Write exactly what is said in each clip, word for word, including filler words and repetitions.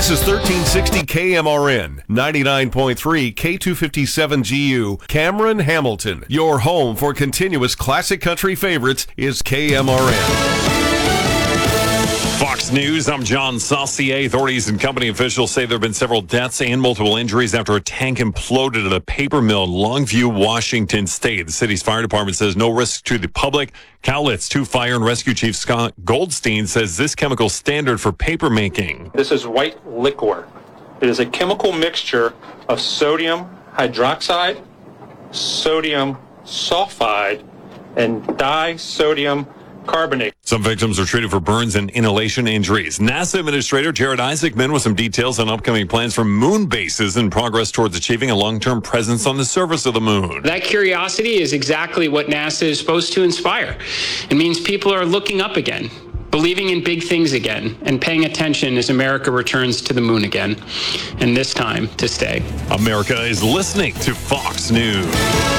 This is thirteen sixty K M R N, ninety-nine point three K two fifty-seven G U, Cameron, Hamilton. Your home for continuous classic country favorites is K M R N. Fox News, I'm John Saucier. Authorities and company officials say there have been several deaths and multiple injuries after a tank imploded at a paper mill in Longview, Washington State. The city's fire department says no risk to the public. Cowlitz two Fire and Rescue Chief Scott Goldstein says this chemical standard for paper making. This is white liquor. It is a chemical mixture of sodium hydroxide, sodium sulfide, and disodium carbonate. Some victims are treated for burns and inhalation injuries. NASA Administrator Jared Isaacman with some details on upcoming plans for moon bases and progress towards achieving a long-term presence on the surface of the moon. That curiosity is exactly what NASA is supposed to inspire. It means people are looking up again, believing in big things again, and paying attention as America returns to the moon again, and this time to stay. America is listening to Fox News.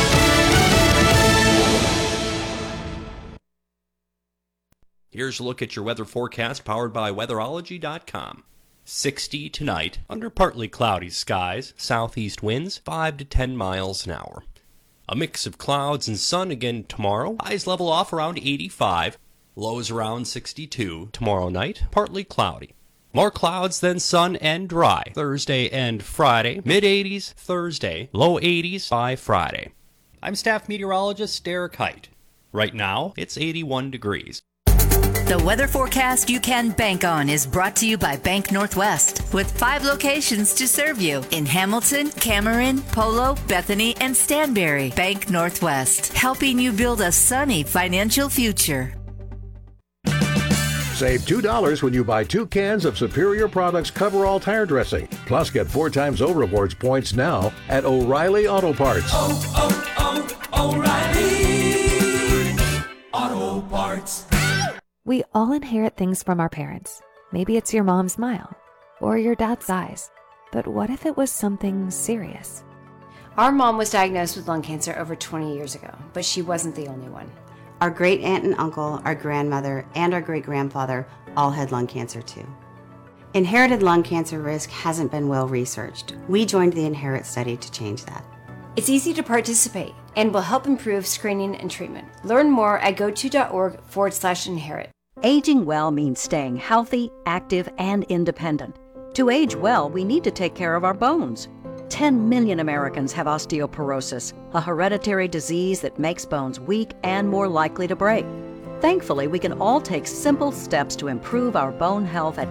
Here's a look at your weather forecast powered by weatherology dot com. sixty tonight, under partly cloudy skies, southeast winds five to ten miles an hour. A mix of clouds and sun again tomorrow, highs level off around eighty-five, lows around sixty-two. Tomorrow night, partly cloudy. More clouds than sun and dry Thursday and Friday, mid eighties Thursday, low eighties by Friday. I'm staff meteorologist Derek Height. Right now, it's eighty-one degrees. The weather forecast you can bank on is brought to you by Bank Northwest, with five locations to serve you in Hamilton, Cameron, Polo, Bethany, and Stanberry. Bank Northwest, helping you build a sunny financial future. Save two dollars when you buy two cans of Superior Products Coverall tire dressing. Plus, get four times O Rewards points now at O'Reilly Auto Parts. Oh, oh, oh, O'Reilly Auto Parts. We all inherit things from our parents. Maybe it's your mom's smile or your dad's eyes. But what if it was something serious? Our mom was diagnosed with lung cancer over twenty years ago, but she wasn't the only one. Our great aunt and uncle, our grandmother, and our great grandfather all had lung cancer too. Inherited lung cancer risk hasn't been well researched. We joined the Inherit study to change that. It's easy to participate and will help improve screening and treatment. Learn more at goto.org forward slash inherit. Aging well means staying healthy, active, and independent. To age well, we need to take care of our bones. ten million Americans have osteoporosis, a hereditary disease that makes bones weak and more likely to break. Thankfully, we can all take simple steps to improve our bone health at